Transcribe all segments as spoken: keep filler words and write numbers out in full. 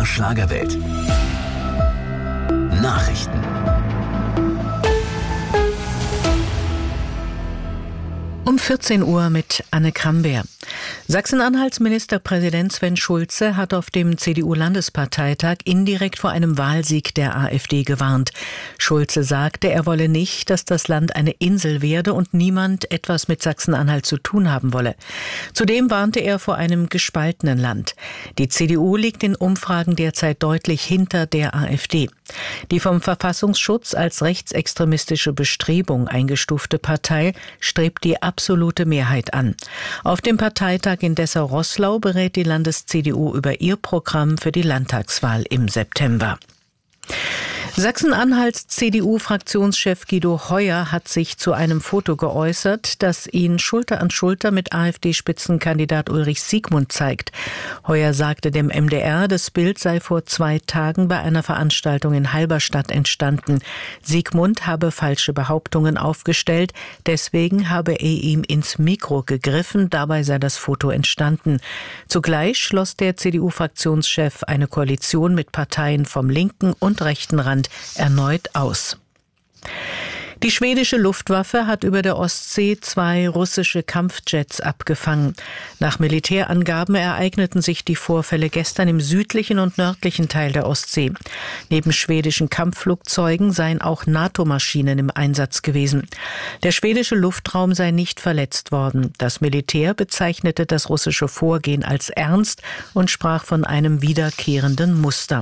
Schlagerwelt. Nachrichten. Um vierzehn Uhr mit Anne Krambeer. Sachsen-Anhalts Ministerpräsident Sven Schulze hat auf dem C D U-Landesparteitag indirekt vor einem Wahlsieg der AfD gewarnt. Schulze sagte, er wolle nicht, dass das Land eine Insel werde und niemand etwas mit Sachsen-Anhalt zu tun haben wolle. Zudem warnte er vor einem gespaltenen Land. Die C D U liegt in Umfragen derzeit deutlich hinter der AfD. Die vom Verfassungsschutz als rechtsextremistische Bestrebung eingestufte Partei strebt die absolute Mehrheit an. Auf dem Parteitag in Dessau-Roßlau berät die Landes-C D U über ihr Programm für die Landtagswahl im September. Sachsen-Anhalts C D U-Fraktionschef Guido Heuer hat sich zu einem Foto geäußert, das ihn Schulter an Schulter mit AfD-Spitzenkandidat Ulrich Siegmund zeigt. Heuer sagte dem M D R, das Bild sei vor zwei Tagen bei einer Veranstaltung in Halberstadt entstanden. Siegmund habe falsche Behauptungen aufgestellt, deswegen habe er ihm ins Mikro gegriffen, dabei sei das Foto entstanden. Zugleich schloss der C D U-Fraktionschef eine Koalition mit Parteien vom linken und rechten Rand erneut aus. Die schwedische Luftwaffe hat über der Ostsee zwei russische Kampfjets abgefangen. Nach Militärangaben ereigneten sich die Vorfälle gestern im südlichen und nördlichen Teil der Ostsee. Neben schwedischen Kampfflugzeugen seien auch NATO-Maschinen im Einsatz gewesen. Der schwedische Luftraum sei nicht verletzt worden. Das Militär bezeichnete das russische Vorgehen als ernst und sprach von einem wiederkehrenden Muster.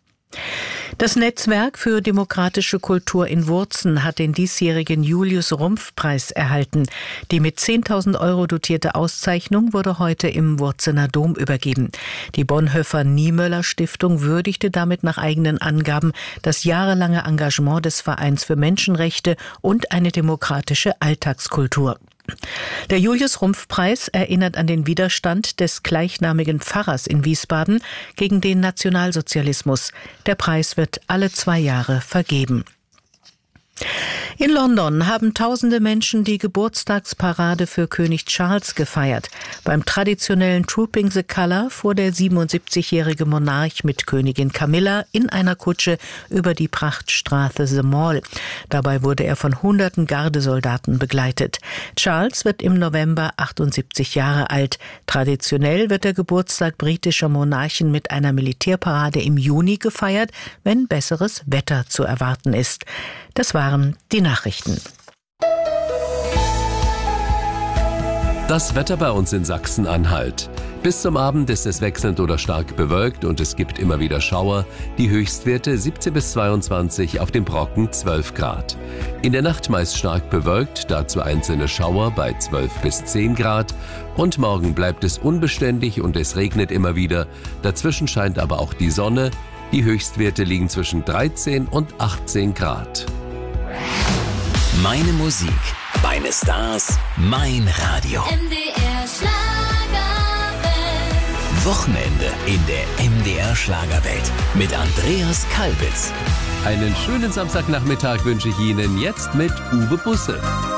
Das Netzwerk für demokratische Kultur in Wurzen hat den diesjährigen Julius-Rumpf-Preis erhalten. Die mit zehntausend Euro dotierte Auszeichnung wurde heute im Wurzener Dom übergeben. Die Bonhoeffer-Niemöller-Stiftung würdigte damit nach eigenen Angaben das jahrelange Engagement des Vereins für Menschenrechte und eine demokratische Alltagskultur. Der Julius-Rumpf-Preis erinnert an den Widerstand des gleichnamigen Pfarrers in Wiesbaden gegen den Nationalsozialismus. Der Preis wird alle zwei Jahre vergeben. In London haben tausende Menschen die Geburtstagsparade für König Charles gefeiert. Beim traditionellen Trooping the Colour fuhr der siebenundsiebzigjährige Monarch mit Königin Camilla in einer Kutsche über die Prachtstraße The Mall. Dabei wurde er von hunderten Gardesoldaten begleitet. Charles wird im November achtundsiebzig Jahre alt. Traditionell wird der Geburtstag britischer Monarchen mit einer Militärparade im Juni gefeiert, wenn besseres Wetter zu erwarten ist. Das waren die Nachrichten. Das Wetter bei uns in Sachsen-Anhalt. Bis zum Abend ist es wechselnd oder stark bewölkt und es gibt immer wieder Schauer. Die Höchstwerte siebzehn bis zweiundzwanzig, auf dem Brocken zwölf Grad. In der Nacht meist stark bewölkt, dazu einzelne Schauer bei zwölf bis zehn Grad. Und morgen bleibt es unbeständig und es regnet immer wieder. Dazwischen scheint aber auch die Sonne. Die Höchstwerte liegen zwischen dreizehn und achtzehn Grad. Meine Musik, meine Stars, mein Radio. M D R Schlagerwelt. Wochenende in der M D R Schlagerwelt mit Andreas Kalbitz. Einen schönen Samstagnachmittag wünsche ich Ihnen jetzt mit Uwe Busse.